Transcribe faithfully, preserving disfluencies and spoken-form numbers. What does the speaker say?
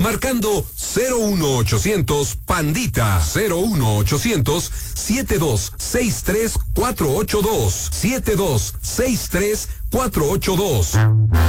marcando cero uno ochocientos Pandita, cero uno ochocientos siete dos seis tres cuatro ocho dos, siete dos seis tres cuatro ocho dos.